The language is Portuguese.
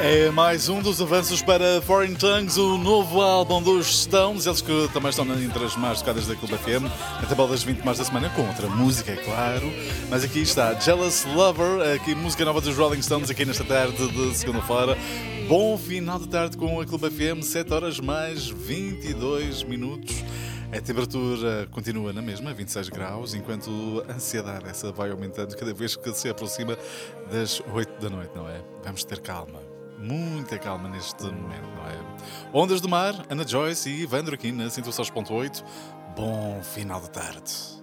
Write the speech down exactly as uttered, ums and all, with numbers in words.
É mais um dos avanços para Foreign Tongues, o novo álbum dos Stones, eles que também estão entre as mais tocadas da Clube F M, na tabela das vinte mais da semana, com outra música, é claro. Mas aqui está Jealous Lover, aqui música nova dos Rolling Stones, aqui nesta tarde de segunda-feira. Bom final de tarde com a Clube F M, sete horas mais vinte e dois minutos. A temperatura continua na mesma, vinte e seis graus, enquanto a ansiedade essa vai aumentando cada vez que se aproxima das oito da noite, não é? Vamos ter calma, muita calma neste momento, não é? Ondas do Mar, Ana Joyce e Ivandro aqui na cento e seis ponto oito. Bom final de tarde.